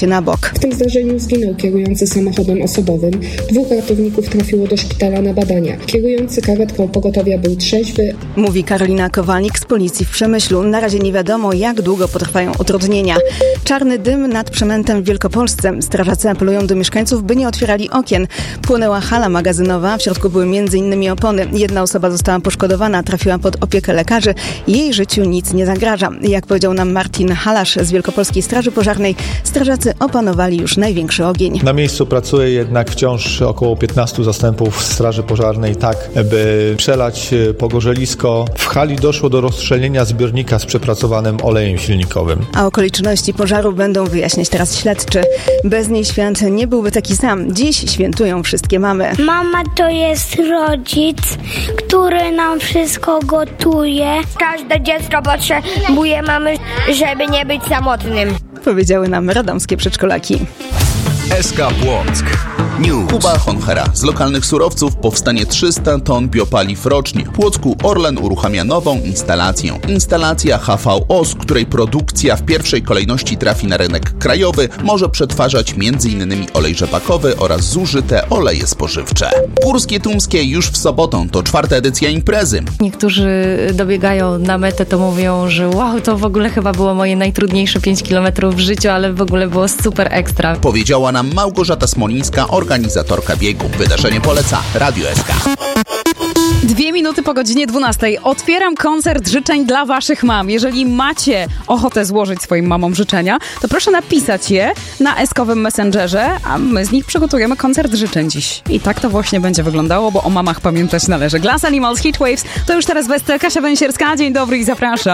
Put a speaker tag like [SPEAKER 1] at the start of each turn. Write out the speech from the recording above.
[SPEAKER 1] się na bok.
[SPEAKER 2] W tym zdarzeniu zginął kierujący samochodem osobowym. 2 ratowników trafiło do szpitala na badania. Kierujący karetką pogotowia był trzeźwy.
[SPEAKER 1] Mówi Karolina Kowalnik z policji w Przemyślu. Na razie nie wiadomo, jak długo potrwają utrudnienia. Czarny dym nad Przemętem w Wielkopolsce. Strażacy apelują do mieszkańców, by nie otwierali okien. Płonęła hala magazynowa, w środku były m.in. opony. Jedna osoba została poszkodowana, trafiła pod opiekę lekarzy. Jej życiu nic nie zagraża. Jak powiedział nam Martin Halasz z Wielkopolskiej Straży Pożarnej, strażacy opanowali już największy ogień.
[SPEAKER 3] Na miejscu pracuje jednak wciąż około 15 zastępów Straży Pożarnej, tak by przelać pogorzelisko. W hali doszło do rozstrzelenia zbiornika z przepracowanym olejem silnikowym.
[SPEAKER 1] A okoliczności pożaru będą wyjaśniać teraz śledczy. Bez niej świat nie byłby taki sam. Dziś świętują wszystkie mamy.
[SPEAKER 4] Mama to jest rodzic, który nam wszystko gotuje.
[SPEAKER 5] Każde dziecko potrzebuje mamy, żeby nie być samotnym.
[SPEAKER 1] Powiedziały nam radomskie przedszkolaki.
[SPEAKER 6] SK Płock. News. Kuba Honchera. Z lokalnych surowców powstanie 300 ton biopaliw rocznie. W Płocku Orlen uruchamia nową instalację. Instalacja HVO, z której produkcja w pierwszej kolejności trafi na rynek krajowy, może przetwarzać m.in. olej rzepakowy oraz zużyte oleje spożywcze. Górskie Tumskie już w sobotę to 4. edycja imprezy.
[SPEAKER 7] Niektórzy dobiegają na metę, to mówią, że wow, to w ogóle chyba było moje najtrudniejsze 5 km w życiu, ale w ogóle było super ekstra.
[SPEAKER 6] Powiedziała nam Małgorzata Smolińska, organizatorka biegu. Wydarzenie poleca Radio SK.
[SPEAKER 8] 2 minuty po godzinie 12. Otwieram koncert życzeń dla waszych mam. Jeżeli macie ochotę złożyć swoim mamom życzenia, to proszę napisać je na eskowym Messengerze, a my z nich przygotujemy koncert życzeń dziś. I tak to właśnie będzie wyglądało, bo o mamach pamiętać należy. Glass Animals, Heatwaves, to już teraz Kasia Węsierska. Dzień dobry i zapraszam.